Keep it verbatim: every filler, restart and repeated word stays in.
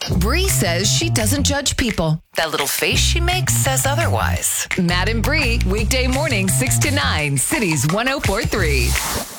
Bree says she doesn't judge people. That little face she makes says otherwise. Matt and Bree, weekday morning, six to nine, Cities one oh four three.